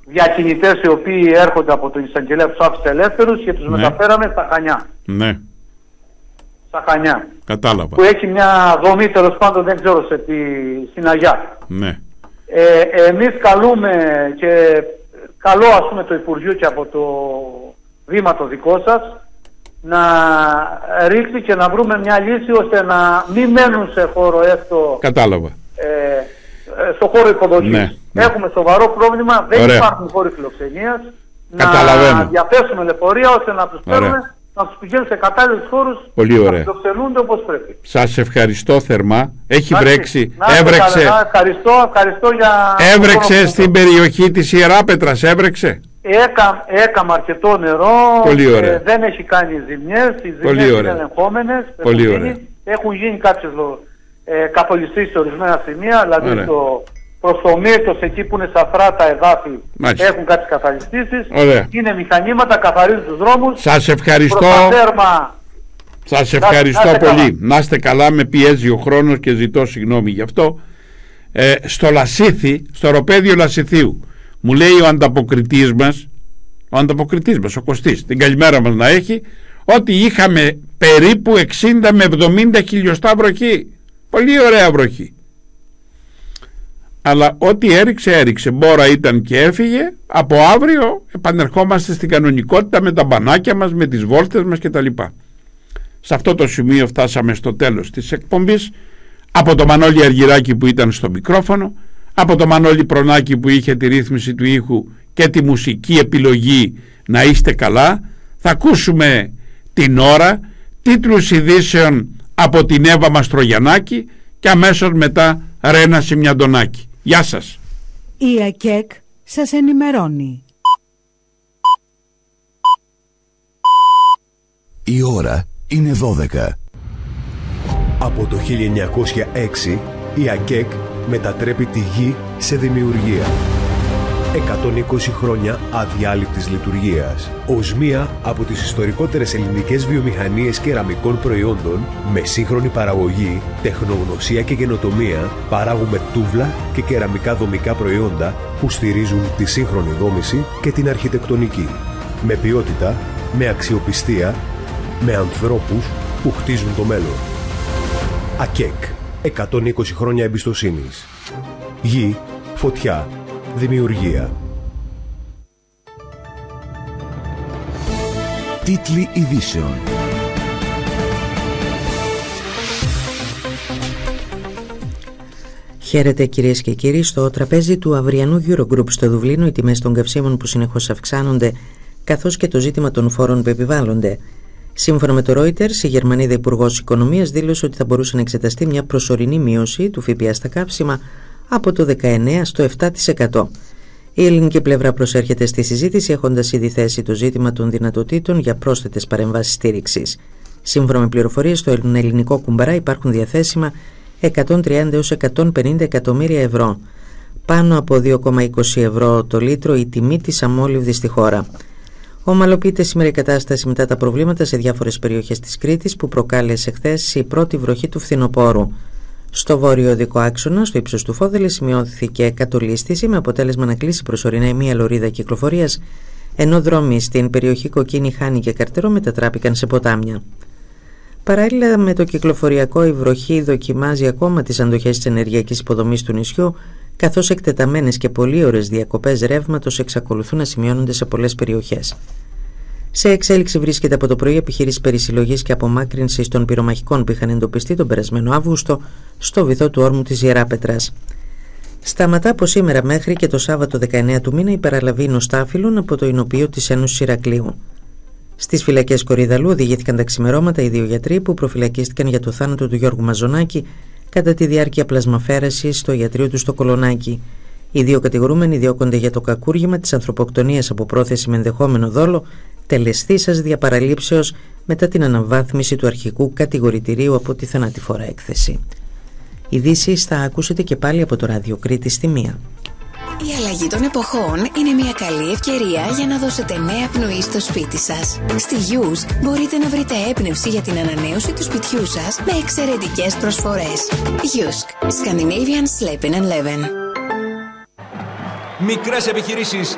διακινητές οι οποίοι έρχονται από τον εισαγγελέα που τους άφησε ελεύθερους και τους μεταφέραμε στα Χανιά. Ναι. Στα Χανιά. Κατάλαβα. Που έχει μια δομή, τέλος πάντων, δεν ξέρω στην Αγιά. Ναι. Εμείς καλούμε και καλό, ας πούμε, το Υπουργείο και από το βήμα το δικό σας να ρίξει και να βρούμε μια λύση ώστε να μην μένουν σε χώρο έστω. Κατάλαβα. Στο χώρο υποδοχής. Ναι. Έχουμε σοβαρό πρόβλημα, δεν Ωραία. υπάρχουν χώροι φιλοξενίας. Καταλαβαίνω. Να διαθέσουμε λεωφορεία ώστε να τους παίρνουμε, να τους πηγαίνουν σε κατάλληλους χώρους. Πολύ ωραία. Να φιλοξενούνται όπως πρέπει. Σας ευχαριστώ θερμά. Έχει βρέξει. Έβρεξε. Ευχαριστώ για... Έβρεξε στην περιοχή της Ιεράπετρας, έβρεξε. Έκαμε αρκετό νερό. Πολύ ωραία. Δεν έχει κάνει ζημιές. Οι ζημιές είναι ελεγχόμενες. Έχουν γίνει κάποιες καθολιστήσεις σε ορισμένα σημεία. Δηλαδή προς το Μύρτος, εκεί που είναι σαφρά τα εδάφη, έχουν κάποιες καθαλιστήσεις. Είναι μηχανήματα, καθαρίζουν τους δρόμους. Σας ευχαριστώ. Σας ευχαριστώ πολύ. Να είστε καλά, με πιέζει ο χρόνος και ζητώ συγγνώμη γι' αυτό. Στο Λασίθι, στο οροπέδιο Λασιθίου, μου λέει ο ανταποκριτής μας, ο Κωστής, την καλημέρα μας να έχει, ότι είχαμε περίπου 60 με 70 χιλιοστά βροχή. Πολύ ωραία βροχή. Αλλά ό,τι έριξε, μπόρα ήταν και έφυγε. Από αύριο επανερχόμαστε στην κανονικότητα με τα μπανάκια μας, με τις βόλτες μας κτλ. Σε αυτό το σημείο φτάσαμε στο τέλος της εκπομπής. Από το Μανώλη Αργυράκη που ήταν στο μικρόφωνο, από το Μανώλη Προνάκη που είχε τη ρύθμιση του ήχου και τη μουσική επιλογή, να είστε καλά. Θα ακούσουμε την ώρα, τίτλους ειδήσεων από την Εύα Μαστρογιαννάκη και αμέσως μετά Ρένα Σιμιαντονάκη. Γεια σας. Η ΑΚΕΚ σας ενημερώνει. Η ώρα είναι 12. Από το 1906 η ΑΚΕΚ μετατρέπει τη γη σε δημιουργία. 120 χρόνια αδιάλειπτης λειτουργίας. Ως μία από τις ιστορικότερες ελληνικές βιομηχανίες κεραμικών προϊόντων, με σύγχρονη παραγωγή, τεχνογνωσία και καινοτομία, παράγουμε τούβλα και κεραμικά δομικά προϊόντα που στηρίζουν τη σύγχρονη δόμηση και την αρχιτεκτονική. Με ποιότητα, με αξιοπιστία, με ανθρώπους που χτίζουν το μέλλον. ΑΚΕΚ. 120 χρόνια εμπιστοσύνης. Γη, φωτιά, δημιουργία. Τίτλοι ειδήσεων. Χαίρετε κυρίες και κύριοι. Στο τραπέζι του αυριανού Eurogroup στο Δουβλίνο, οι τιμές των καυσίμων που συνεχώς αυξάνονται, καθώς και το ζήτημα των φόρων που επιβάλλονται. Σύμφωνα με το Reuters, η Γερμανίδα Υπουργός Οικονομίας δήλωσε ότι θα μπορούσε να εξεταστεί μια προσωρινή μείωση του ΦΠΑ στα καύσιμα από το 19% στο 7%. Η ελληνική πλευρά προσέρχεται στη συζήτηση, έχοντας ήδη θέσει το ζήτημα των δυνατοτήτων για πρόσθετες παρεμβάσεις στήριξης. Σύμφωνα με πληροφορίες, στο ελληνικό κουμπαρά υπάρχουν διαθέσιμα 130 έως 150 εκατομμύρια ευρώ. Πάνω από 2,20 ευρώ το λίτρο η τιμή της αμόλυβδης στη χώρα. Ομαλοποιείται σήμερα η κατάσταση μετά τα προβλήματα σε διάφορες περιοχές της Κρήτης που προκάλεσε χθες η πρώτη βροχή του φθινοπόρου. Στο βόρειο οδικό άξονα, στο ύψος του Φόδελη, σημειώθηκε κατολίσθηση με αποτέλεσμα να κλείσει προσωρινά μία λωρίδα κυκλοφορίας, ενώ δρόμοι στην περιοχή Κοκκίνη, Χάνη και Καρτερό μετατράπηκαν σε ποτάμια. Παράλληλα με το κυκλοφοριακό, η βροχή δοκιμάζει ακόμα τις αντοχές της ενεργειακής υποδομής του νησιού, καθώς εκτεταμένες και πολύ ώρες διακοπές ρεύματος εξακολουθούν να σημειώνονται σε πολλές περιοχές. Σε εξέλιξη βρίσκεται από το πρωί επιχείρηση περισυλλογής και απομάκρυνσης των πυρομαχικών που είχαν εντοπιστεί τον περασμένο Αύγουστο στο βυθό του όρμου της Ιεράπετρας. Σταματά από σήμερα μέχρι και το Σάββατο 19 του μήνα η παραλαβή νοστάφυλων από το Ινοποιείο της Ένωσης Ηρακλείου. Στις φυλακές Κορυδαλού οδηγήθηκαν τα ξημερώματα οι δύο γιατροί που προφυλακίστηκαν για το θάνατο του Γιώργου Μαζονάκη κατά τη διάρκεια πλασμαφέρασης στο ιατρείο του στο Κολονάκι. Οι δύο κατηγορούμενοι διώκονται για το κακούργημα της ανθρωποκτονίας από πρόθεση με ενδεχόμενο δόλο, τελεσθήσας διαπαραλήψεως μετά την αναβάθμιση του αρχικού κατηγορητηρίου από τη θανατηφόρα έκθεση. Ειδήσεις θα ακούσετε και πάλι από το Ράδιο Κρήτης στη 1. Η αλλαγή των εποχών είναι μια καλή ευκαιρία για να δώσετε νέα πνοή στο σπίτι σας. Στη Yusk μπορείτε να βρείτε έμπνευση για την ανανέωση του σπιτιού σας με εξαιρετικές προσφορές. Yusk, Scandinavian Sleeping and Living. Μικρές επιχειρήσεις